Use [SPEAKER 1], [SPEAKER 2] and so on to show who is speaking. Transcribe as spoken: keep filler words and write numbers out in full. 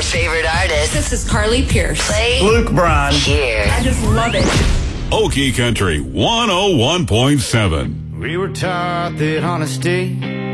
[SPEAKER 1] favorite artist.
[SPEAKER 2] This is Carly Pierce.
[SPEAKER 1] Play
[SPEAKER 3] Luke Bryan.
[SPEAKER 1] here.
[SPEAKER 2] I just love it.
[SPEAKER 4] Okie Country one oh one point seven.
[SPEAKER 5] We were taught that honesty